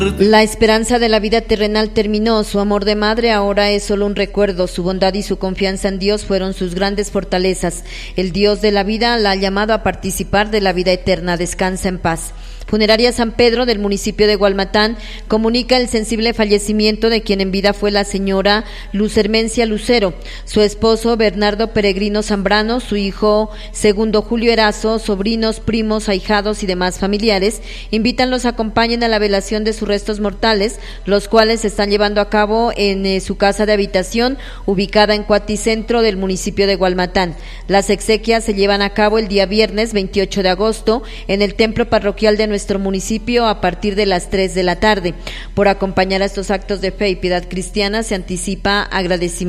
La esperanza de la vida terrenal terminó, su amor de madre ahora es solo un recuerdo, su bondad y su confianza en Dios fueron sus grandes fortalezas. El Dios de la vida la ha llamado a participar de la vida eterna, descansa en paz. Funeraria San Pedro del municipio de Gualmatán comunica el sensible fallecimiento de quien en vida fue la señora Luz Hermencia Lucero, su esposo Bernardo Peregrino Zambrano, su hijo segundo Julio Erazo, sobrinos, primos, ahijados y demás familiares, invitan los acompañen a la velación de sus restos mortales, los cuales se están llevando a cabo en su casa de habitación, ubicada en Cuaticentro del municipio de Gualmatán. Las exequias se llevan a cabo el día viernes 28 de agosto en el templo parroquial de nuestro municipio a partir de las 3 de la tarde. Por acompañar a estos actos de fe y piedad cristiana se anticipa agradecimiento